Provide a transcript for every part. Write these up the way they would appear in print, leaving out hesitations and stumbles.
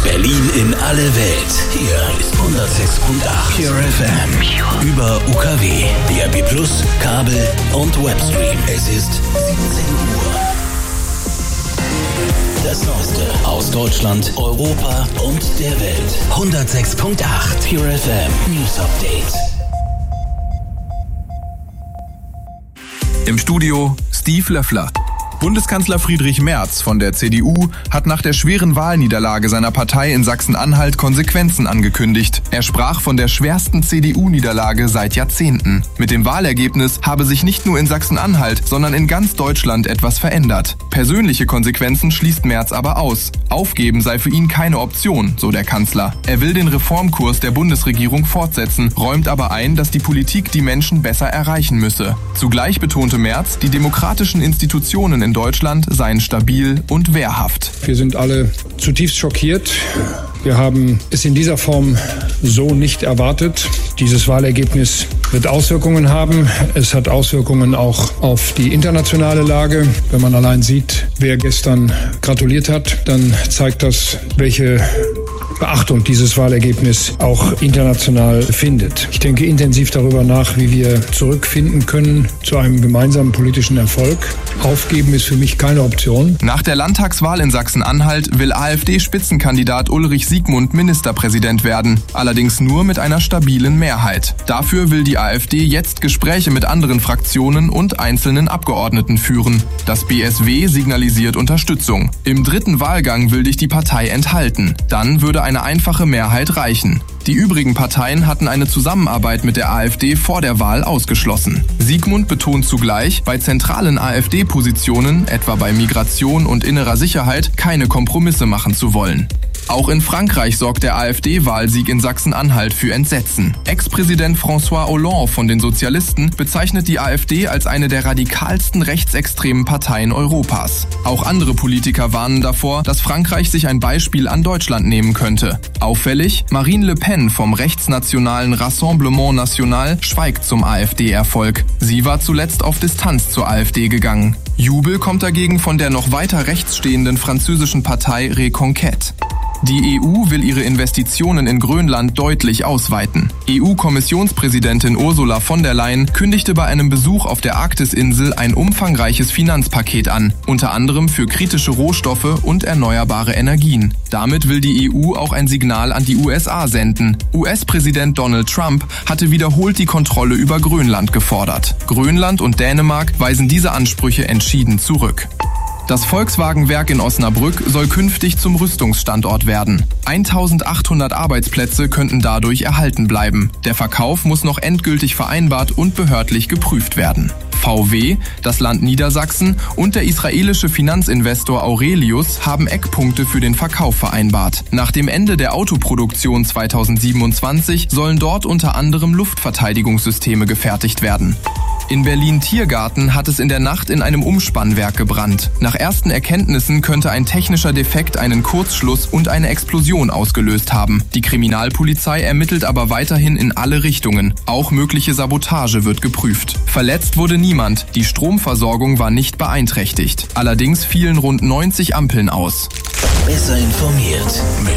Berlin in alle Welt. Hier ist 106.8 Pure FM. Über UKW, DAB+, Kabel und Webstream. Es ist 17 Uhr. Das Neueste aus Deutschland, Europa und der Welt. 106.8 Pure FM News Update. Im Studio Steve Löffler. Bundeskanzler Friedrich Merz von der CDU hat nach der schweren Wahlniederlage seiner Partei in Sachsen-Anhalt Konsequenzen angekündigt. Er sprach von der schwersten CDU-Niederlage seit Jahrzehnten. Mit dem Wahlergebnis habe sich nicht nur in Sachsen-Anhalt, sondern in ganz Deutschland etwas verändert. Persönliche Konsequenzen schließt Merz aber aus. Aufgeben sei für ihn keine Option, so der Kanzler. Er will den Reformkurs der Bundesregierung fortsetzen, räumt aber ein, dass die Politik die Menschen besser erreichen müsse. Zugleich betonte Merz, die demokratischen Institutionen in Deutschland seien stabil und wehrhaft. Wir sind alle zutiefst schockiert. Wir haben es in dieser Form so nicht erwartet. Dieses Wahlergebnis wird Auswirkungen haben. Es hat Auswirkungen auch auf die internationale Lage. Wenn man allein sieht, wer gestern gratuliert hat, dann zeigt das, welche Beachtung dieses Wahlergebnis auch international findet. Ich denke intensiv darüber nach, wie wir zurückfinden können zu einem gemeinsamen politischen Erfolg. Aufgeben ist für mich keine Option. Nach der Landtagswahl in Sachsen-Anhalt will AfD-Spitzenkandidat Ulrich Siegmund Ministerpräsident werden, allerdings nur mit einer stabilen Mehrheit. Dafür will die AfD jetzt Gespräche mit anderen Fraktionen und einzelnen Abgeordneten führen. Das BSW signalisiert Unterstützung. Im dritten Wahlgang will sich die Partei enthalten. Dann würde eine einfache Mehrheit reichen. Die übrigen Parteien hatten eine Zusammenarbeit mit der AfD vor der Wahl ausgeschlossen. Siegmund betont zugleich, bei zentralen AfD-Positionen, etwa bei Migration und innerer Sicherheit, keine Kompromisse machen zu wollen. Auch in Frankreich sorgt der AfD-Wahlsieg in Sachsen-Anhalt für Entsetzen. Ex-Präsident François Hollande von den Sozialisten bezeichnet die AfD als eine der radikalsten rechtsextremen Parteien Europas. Auch andere Politiker warnen davor, dass Frankreich sich ein Beispiel an Deutschland nehmen könnte. Auffällig, Marine Le Pen vom rechtsnationalen Rassemblement National schweigt zum AfD-Erfolg. Sie war zuletzt auf Distanz zur AfD gegangen. Jubel kommt dagegen von der noch weiter rechts stehenden französischen Partei Reconquête. Die EU will ihre Investitionen in Grönland deutlich ausweiten. EU-Kommissionspräsidentin Ursula von der Leyen kündigte bei einem Besuch auf der Arktisinsel ein umfangreiches Finanzpaket an, unter anderem für kritische Rohstoffe und erneuerbare Energien. Damit will die EU auch ein Signal an die USA senden. US-Präsident Donald Trump hatte wiederholt die Kontrolle über Grönland gefordert. Grönland und Dänemark weisen diese Ansprüche entschieden zurück. Das Volkswagen-Werk in Osnabrück soll künftig zum Rüstungsstandort werden. 1800 Arbeitsplätze könnten dadurch erhalten bleiben. Der Verkauf muss noch endgültig vereinbart und behördlich geprüft werden. VW, das Land Niedersachsen und der israelische Finanzinvestor Aurelius haben Eckpunkte für den Verkauf vereinbart. Nach dem Ende der Autoproduktion 2027 sollen dort unter anderem Luftverteidigungssysteme gefertigt werden. In Berlin-Tiergarten hat es in der Nacht in einem Umspannwerk gebrannt. Nach ersten Erkenntnissen könnte ein technischer Defekt einen Kurzschluss und eine Explosion ausgelöst haben. Die Kriminalpolizei ermittelt aber weiterhin in alle Richtungen. Auch mögliche Sabotage wird geprüft. Verletzt wurde niemand. Die Stromversorgung war nicht beeinträchtigt. Allerdings fielen rund 90 Ampeln aus. Besser informiert mit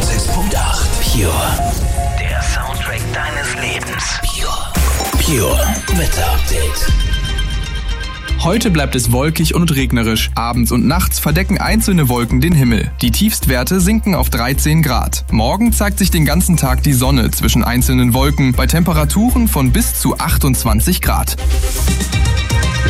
106.8 Pure. Der Soundtrack deines Lebens. Pure Wetter Update. Heute bleibt es wolkig und regnerisch. Abends und nachts verdecken einzelne Wolken den Himmel. Die Tiefstwerte sinken auf 13 Grad. Morgen zeigt sich den ganzen Tag die Sonne zwischen einzelnen Wolken bei Temperaturen von bis zu 28 Grad.